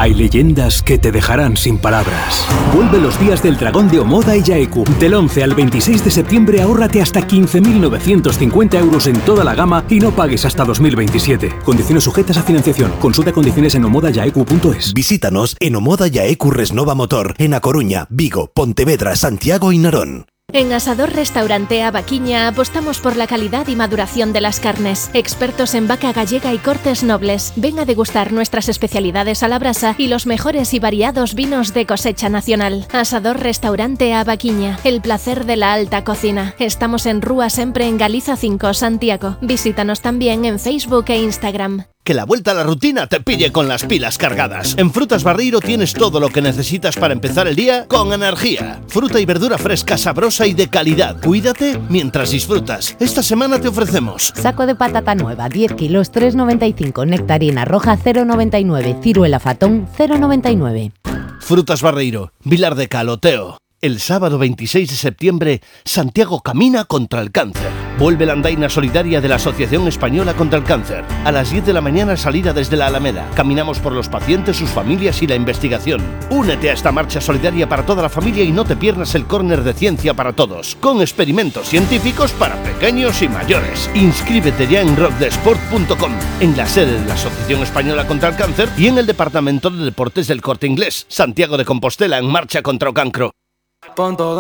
Hay leyendas que te dejarán sin palabras. Vuelve los días del dragón de Omoda y Yaeku. Del 11 al 26 de septiembre ahórrate hasta 15.950 euros en toda la gama y no pagues hasta 2027. Condiciones sujetas a financiación. Consulta condiciones en omodayaeku.es. Visítanos en Omoda Yaeku Resnova Motor, en A Coruña, Vigo, Pontevedra, Santiago y Narón. En Asador Restaurante Avaquiña apostamos por la calidad y maduración de las carnes. Expertos en vaca gallega y cortes nobles. Ven a degustar nuestras especialidades a la brasa y los mejores y variados vinos de cosecha nacional. Asador Restaurante Avaquiña, el placer de la alta cocina. Estamos en Rúa Sempre en Galiza 5, Santiago. Visítanos también en Facebook e Instagram. Que la vuelta a la rutina te pille con las pilas cargadas. En Frutas Barreiro tienes todo lo que necesitas para empezar el día con energía. Fruta y verdura fresca, sabrosa y de calidad. Cuídate mientras disfrutas. Esta semana te ofrecemos saco de patata nueva, 10 kilos, 3,95. Nectarina roja, 0,99. Ciruela fatón, 0,99. Frutas Barreiro, Vilar de Caloteo. El sábado 26 de septiembre, Santiago camina contra el cáncer. Vuelve la andaina solidaria de la Asociación Española contra el Cáncer. A las 10 de la mañana salida desde la Alameda. Caminamos por los pacientes, sus familias y la investigación. Únete a esta marcha solidaria para toda la familia y no te pierdas el córner de ciencia para todos, con experimentos científicos para pequeños y mayores. Inscríbete ya en rockdesport.com, en la sede de la Asociación Española contra el Cáncer y en el Departamento de Deportes del Corte Inglés. Santiago de Compostela en marcha contra o cancro. Pon todo